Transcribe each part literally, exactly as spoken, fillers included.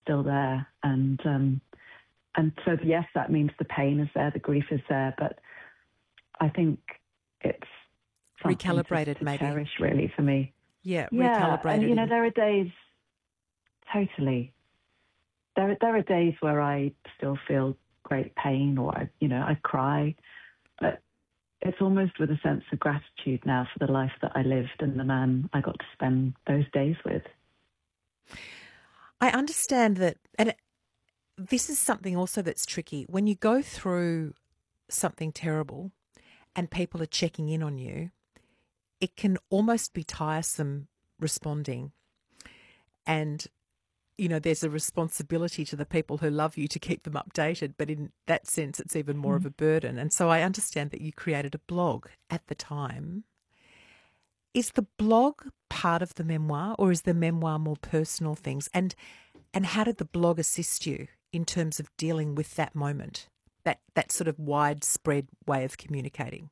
still there. And um, and so, yes, that means the pain is there, the grief is there, but I think it's recalibrated, to, to maybe. cherish, really, for me. Yeah, yeah, recalibrated. And, you know, in... there are days, totally, there, there are days where I still feel great pain or, I, you know, I cry, but it's almost with a sense of gratitude now for the life that I lived and the man I got to spend those days with. I understand that, and this is something also that's tricky. When you go through something terrible and people are checking in on you, it can almost be tiresome responding. And, you know, there's a responsibility to the people who love you to keep them updated, but in that sense, it's even more mm. of a burden. And so I understand that you created a blog at the time. Is the blog part of the memoir, or is the memoir more personal things? And and how did the blog assist you in terms of dealing with that moment, that, that sort of widespread way of communicating?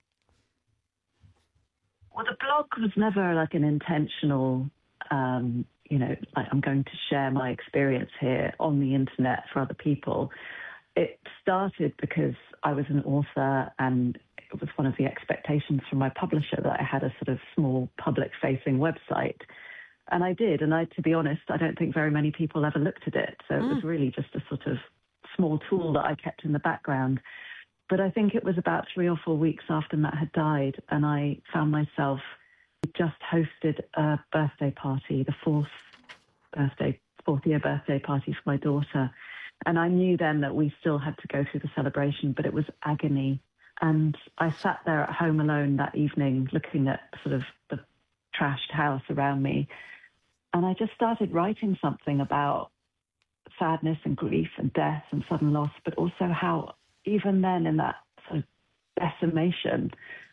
Well, the blog was never like an intentional, um, you know, like I'm going to share my experience here on the internet for other people. It started because I was an author, and it was one of the expectations from my publisher that I had a sort of small public-facing website. And I did. And I, to be honest, I don't think very many people ever looked at it. So it mm. was really just a sort of small tool that I kept in the background. But I think it was about three or four weeks after Matt had died, and I found myself just hosted a birthday party, the fourth birthday, fourth year birthday party for my daughter. And I knew then that we still had to go through the celebration, but it was agony. And I sat there at home alone that evening looking at sort of the trashed house around me. And I just started writing something about sadness and grief and death and sudden loss, but also how even then in that sort of decimation,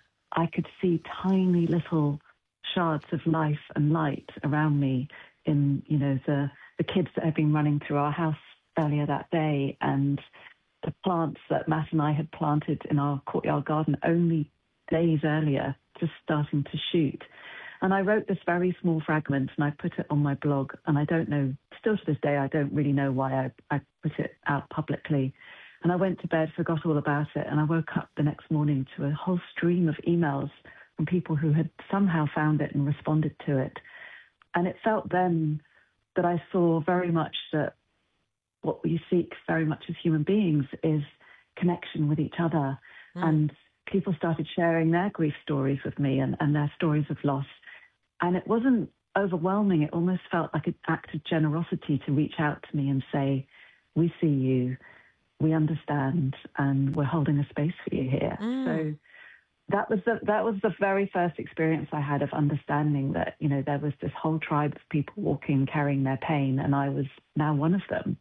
I could see tiny little shards of life and light around me in, you know, the, the kids that had been running through our house earlier that day, and the plants that Matt and I had planted in our courtyard garden only days earlier, just starting to shoot. And I wrote this very small fragment and I put it on my blog, and I don't know, still to this day, I don't really know why I, I put it out publicly. And I went to bed, forgot all about it, and I woke up the next morning to a whole stream of emails from people who had somehow found it and responded to it. And it felt then that I saw very much that what we seek very much as human beings is connection with each other. Mm. And people started sharing their grief stories with me and, and their stories of loss. And it wasn't overwhelming. It almost felt like an act of generosity to reach out to me and say, we see you, we understand, and we're holding a space for you here. Mm. So that was the that was the very first experience I had of understanding that, you know, there was this whole tribe of people walking, carrying their pain, and I was now one of them.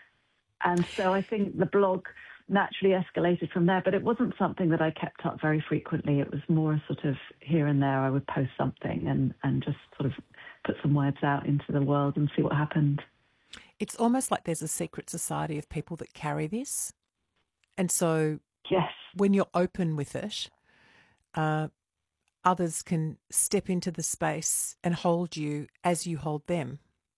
And so I think the blog naturally escalated from there, but it wasn't something that I kept up very frequently. It was more sort of here and there I would post something and, and just sort of put some words out into the world and see what happened. It's almost like there's a secret society of people that carry this. And so yes, when you're open with it, uh, others can step into the space and hold you as you hold them.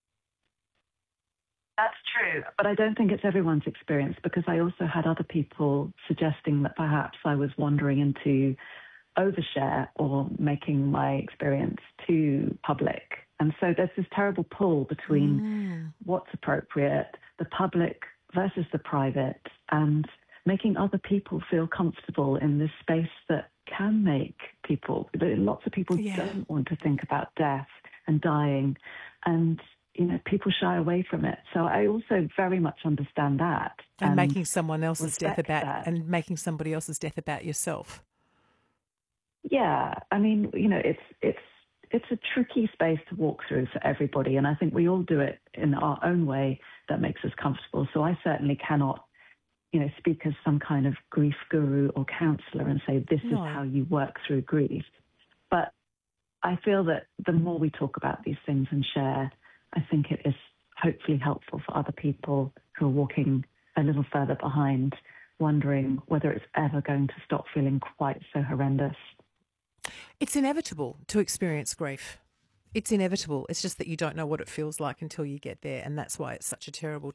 That's true, but I don't think it's everyone's experience, because I also had other people suggesting that perhaps I was wandering into overshare or making my experience too public. And so there's this terrible pull between mm. what's appropriate, the public versus the private, and making other people feel comfortable in this space that can make people, lots of people yeah. don't want to think about death and dying, and you know, people shy away from it. So I also very much understand that. And, and making someone else's death about, that. and making somebody else's death about yourself. Yeah, I mean, you know, it's it's it's a tricky space to walk through for everybody, and I think we all do it in our own way that makes us comfortable. So I certainly cannot, you know, speak as some kind of grief guru or counsellor and say this no. is how you work through grief. But I feel that the more we talk about these things and share, I think it is hopefully helpful for other people who are walking a little further behind, wondering whether it's ever going to stop feeling quite so horrendous. It's inevitable to experience grief. It's inevitable. It's just that you don't know what it feels like until you get there, and that's why it's such a terrible